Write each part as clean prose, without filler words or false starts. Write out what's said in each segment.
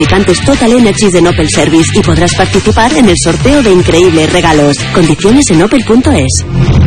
Fabricantes Total Energies de Opel Service y podrás participar en el sorteo de increíbles regalos. Condiciones en opel.es.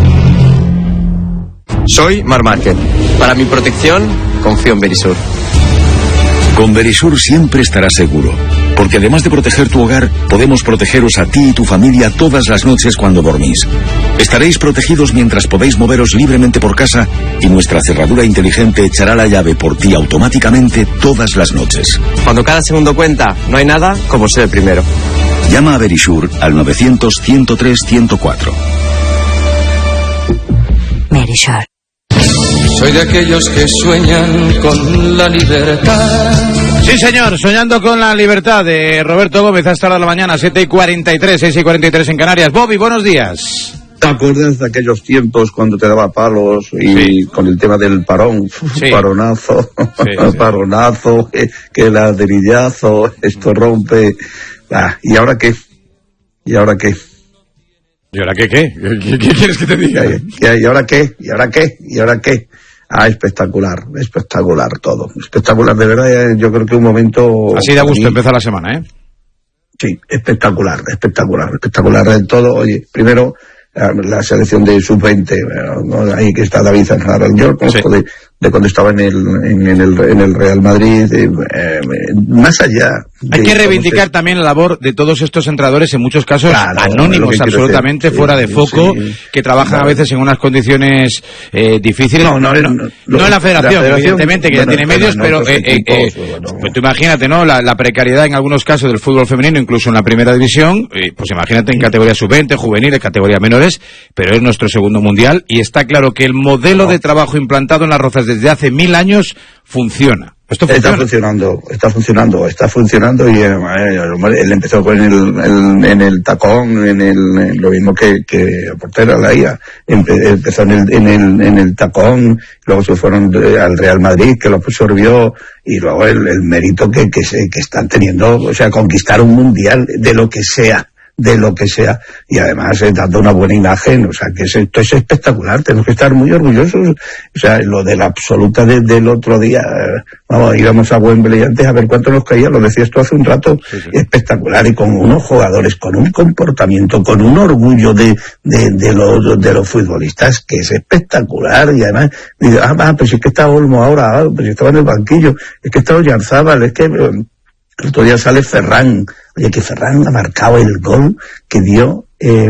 Soy Mar Márquez. Para mi protección, confío en Verisur. Con Verisur siempre estarás seguro, porque además de proteger tu hogar, podemos protegeros a ti y tu familia todas las noches cuando dormís. Estaréis protegidos mientras podéis moveros libremente por casa y nuestra cerradura inteligente echará la llave por ti automáticamente todas las noches. Cuando cada segundo cuenta, no hay nada como ser el primero. Llama a Verisur al 900-103-104. Verisur. Soy de aquellos que sueñan con la libertad. Sí, señor, soñando con la libertad de Roberto Gómez hasta la mañana, 7:43, 6:43 en Canarias. Bobby, buenos días. ¿Te acuerdas de aquellos tiempos cuando te daba palos y sí, con el tema del parón? Sí. Paronazo, sí. Paronazo, que ladrillazo, esto rompe. ¿Y ahora qué? ¿Y ahora qué? ¿Y ahora qué? ¿Qué quieres que te diga? ¿Y ahora qué? ¿Y ahora qué? ¿Y ahora qué? Espectacular todo. Espectacular, de verdad, yo creo que un momento... Así da gusto empezar la semana, ¿eh? Sí, espectacular del todo. Oye, primero, la selección de sub-20, ahí que está David Zanjar, yo conozco sí, de cuando estaba en el Real Madrid, más allá. Hay que reivindicar también la labor de todos estos entrenadores, en muchos casos anónimos, absolutamente fuera de foco, que trabajan a veces en unas condiciones difíciles. No en la federación, evidentemente, que ya tiene medios, pero pues tú imagínate, ¿no? La precariedad en algunos casos del fútbol femenino, incluso en la primera división, pues imagínate en categoría sub-20, juveniles, categoría menores, pero es nuestro segundo mundial y está claro que el modelo de trabajo implantado en Las Rozas desde hace 1000 años funciona. Esto funciona. Está funcionando y él empezó en el tacón, lo mismo que Portera, la IA, empezó en el tacón, luego se fueron al Real Madrid, que lo absorbió, y luego el mérito que están teniendo, o sea, conquistar un mundial de lo que sea, y además dando una buena imagen, o sea, que esto es espectacular, tenemos que estar muy orgullosos. O sea, lo de la absoluta del otro día, íbamos a Wembley antes a ver cuánto nos caía, lo decías tú hace un rato, sí. Espectacular, y con unos jugadores, con un comportamiento, con un orgullo de los futbolistas, que es espectacular, y además, pues es que está Olmo ahora, pues estaba en el banquillo, es que está Oyarzábal, es que el otro día sale Ferran. Oye, que Ferran ha marcado el gol que dio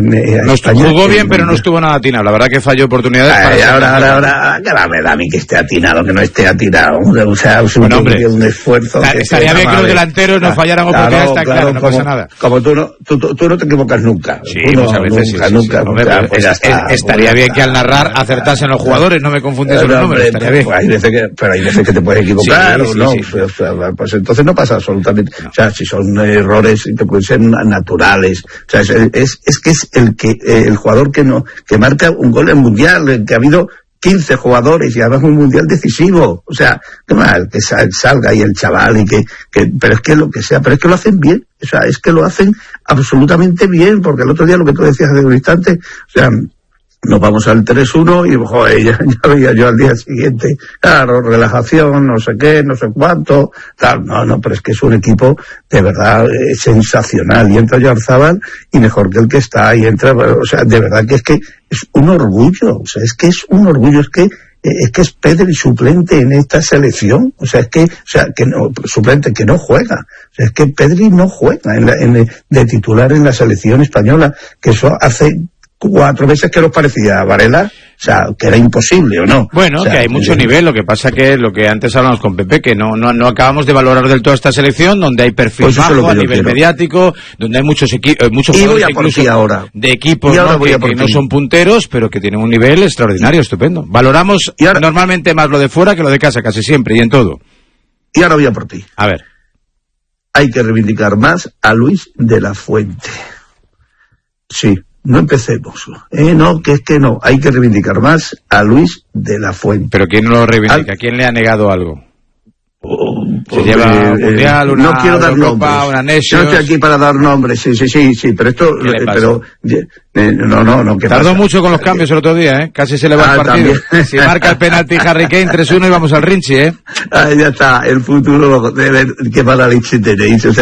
jugó bien, pero no estuvo nada atinado. La verdad que falló oportunidades. Ahora, que me da a mí que esté atinado, que no esté atinado. O sea, un esfuerzo. Estaría bien que los delanteros no fallaran oportunidades, está claro, no pasa nada. Como tú no te equivocas nunca. Sí, muchas veces nunca. Estaría bien que al narrar acertasen los jugadores, no me confundes los números, estaría bien. Pero hay veces que te puedes equivocar, o no. Pues entonces no pasa absolutamente. O sea, si son errores que pueden ser naturales. O sea, es que es el jugador que marca un gol en mundial, que ha habido 15 jugadores y además un mundial decisivo. O sea, qué mal que salga ahí el chaval y pero es que lo que sea, pero es que lo hacen bien. O sea, es que lo hacen absolutamente bien, porque el otro día lo que tú decías hace un instante, o sea, nos vamos al 3-1 y joder, ya veía yo al día siguiente, claro, relajación, no sé qué, no sé cuánto, tal. No, pero es que es un equipo de verdad sensacional, y entra Oyarzábal y mejor que el que está, y entra, o sea, de verdad que es un orgullo, o sea, es que es un orgullo, es que es Pedri suplente en esta selección, o sea, que no, suplente que no juega, o sea, es que Pedri no juega de titular en la selección española, que eso hace 4 veces que nos parecía a Varela, o sea, que era imposible, ¿o no? Bueno, o sea, que hay mucho nivel, lo que pasa que lo que antes hablamos con Pepe, que no acabamos de valorar del todo esta selección, donde hay perfil bajo a nivel mediático, donde hay muchos jugadores incluso ahora de equipos, ¿no? que no son punteros, pero que tienen un nivel extraordinario, estupendo. Valoramos normalmente más lo de fuera que lo de casa, casi siempre, y en todo. Y ahora voy a por ti. A ver. Hay que reivindicar más a Luis de la Fuente. Sí. No empecemos, no, que es que no, hay que reivindicar más a Luis de la Fuente. ¿Pero quién no lo reivindica? ¿Quién le ha negado algo? Se lleva un mundial, una no quiero dar Europa, nombres. Una Nation. Yo no estoy aquí para dar nombres, sí, pero esto, no. Tardó mucho con los cambios el otro día, casi se le va el partido. También. Si marca el penalti Harry Kane 3-1 y vamos al Rinchi, ya está, el futuro, qué mala leche tenéis, o sea,